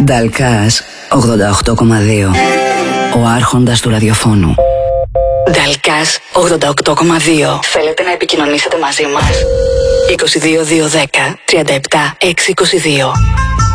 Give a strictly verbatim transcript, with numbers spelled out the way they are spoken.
Νταλκάς ογδόντα οκτώ κόμμα δύο. Ο άρχοντας του ραδιοφώνου. Νταλκάς ογδόντα οκτώ κόμμα δύο. Θέλετε να επικοινωνήσετε μαζί μας? είκοσι δύο δύο δέκα τριάντα επτά έξι είκοσι δύο.